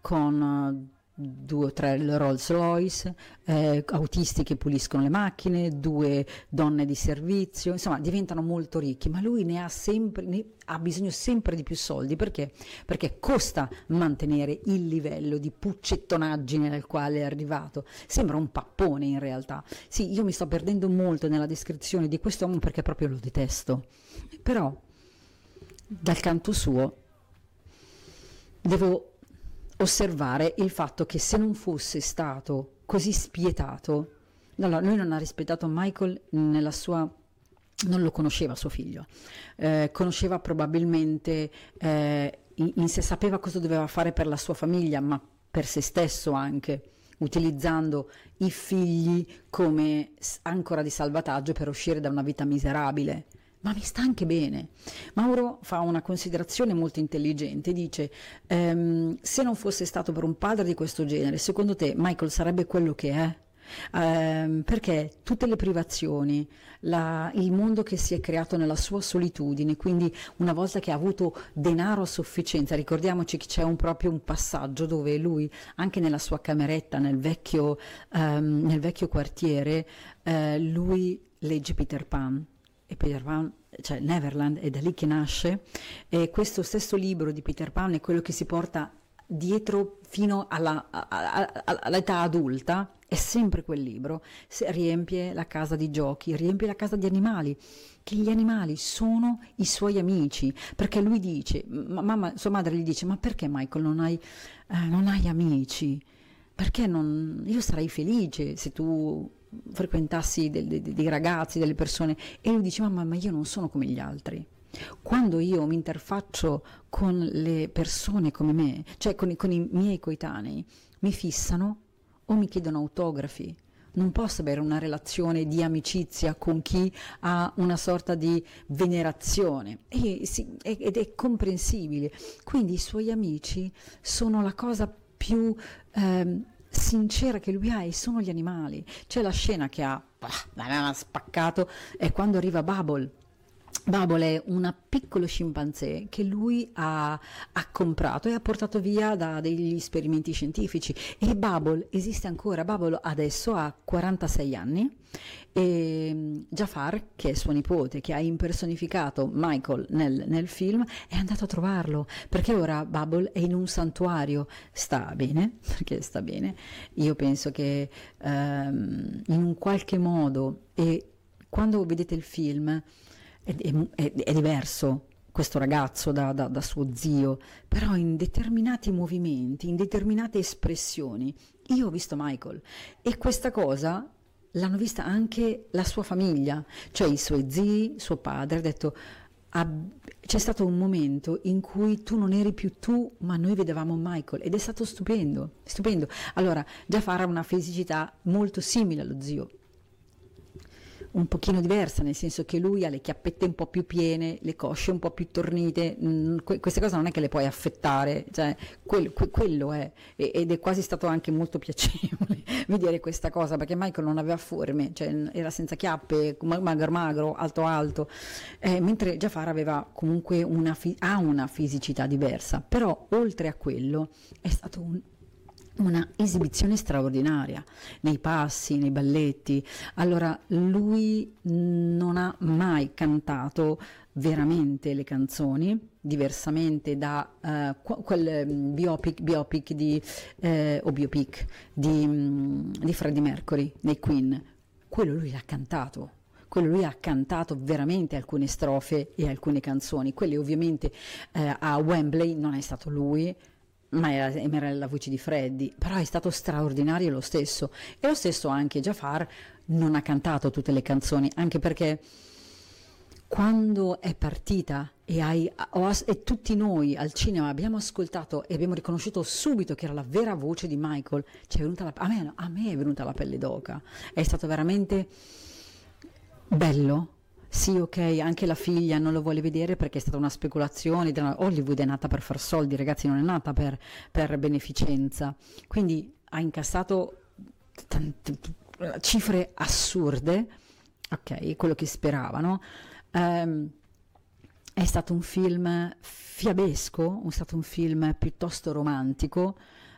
con 2 o 3 Rolls Royce, autisti che puliscono le macchine, 2 donne di servizio, insomma diventano molto ricchi, ma lui ha bisogno sempre di più soldi, perché costa mantenere il livello di puccettonaggine nel quale è arrivato. Sembra un pappone in realtà. Sì, io mi sto perdendo molto nella descrizione di quest'uomo perché proprio lo detesto, però dal canto suo devo osservare il fatto che se non fosse stato così spietato, allora lui non ha rispettato Michael nella sua, non lo conosceva suo figlio, conosceva probabilmente in sé, sapeva cosa doveva fare per la sua famiglia, ma per se stesso anche, utilizzando i figli come ancora di salvataggio per uscire da una vita miserabile. Ma mi sta anche bene. Mauro fa una considerazione molto intelligente, dice se non fosse stato per un padre di questo genere, secondo te Michael sarebbe quello che è? Perché tutte le privazioni, il mondo che si è creato nella sua solitudine, quindi una volta che ha avuto denaro a sufficienza, ricordiamoci che c'è proprio un passaggio dove lui, anche nella sua cameretta nel vecchio quartiere, lui legge Peter Pan. E Peter Pan, cioè Neverland, è da lì che nasce, e questo stesso libro di Peter Pan è quello che si porta dietro fino all'età adulta, è sempre quel libro, riempie la casa di giochi, riempie la casa di animali, che gli animali sono i suoi amici, perché lui dice, sua madre gli dice, ma perché Michael non hai amici? Perché io sarei felice se tu frequentassi dei ragazzi, delle persone, e lui dice ma io non sono come gli altri. Quando io mi interfaccio con le persone come me, cioè con i miei coetanei, mi fissano o mi chiedono autografi. Non posso avere una relazione di amicizia con chi ha una sorta di venerazione, ed è comprensibile. Quindi i suoi amici sono la cosa più sincera che lui ha, e sono gli animali. C'è la scena che ha spaccato, è quando arriva Bubble. Bubble è un piccolo scimpanzé che lui ha comprato e ha portato via da degli esperimenti scientifici, e Bubble esiste ancora. Bubble adesso ha 46 anni, e Jafar, che è suo nipote, che ha impersonificato Michael nel film, è andato a trovarlo, perché ora Bubble è in un santuario. Sta bene, perché sta bene. Io penso che in un qualche modo, e quando vedete il film è diverso questo ragazzo da suo zio, però in determinati movimenti, in determinate espressioni, io ho visto Michael, e questa cosa l'hanno vista anche la sua famiglia, cioè i suoi zii, suo padre. Ha detto c'è stato un momento in cui tu non eri più tu, ma noi vedevamo Michael, ed è stato stupendo. Allora Jafar ha una fisicità molto simile allo zio, un pochino diversa, nel senso che lui ha le chiappette un po' più piene, le cosce un po' più tornite, queste cose non è che le puoi affettare, cioè quello è, ed è quasi stato anche molto piacevole vedere questa cosa, perché Michael non aveva forme, cioè era senza chiappe, magro, alto, mentre Jafar aveva comunque ha una fisicità diversa. Però oltre a quello è stato una esibizione straordinaria nei passi, nei balletti. Allora, lui non ha mai cantato veramente le canzoni, diversamente da quel biopic di Freddie Mercury nei Queen. Quello lui l'ha cantato. Lui ha cantato veramente alcune strofe e alcune canzoni. Quelle ovviamente a Wembley non è stato lui, ma era la voce di Freddie, però è stato straordinario lo stesso. E lo stesso anche Jafar non ha cantato tutte le canzoni, anche perché quando è partita e tutti noi al cinema abbiamo ascoltato e abbiamo riconosciuto subito che era la vera voce di Michael, a me è venuta la pelle d'oca. È stato veramente bello. Sì, ok, anche la figlia non lo vuole vedere perché è stata una speculazione. Hollywood è nata per far soldi, ragazzi, non è nata per beneficenza. Quindi ha incassato cifre assurde, ok, quello che speravano. È stato un film fiabesco, è stato un film piuttosto romantico,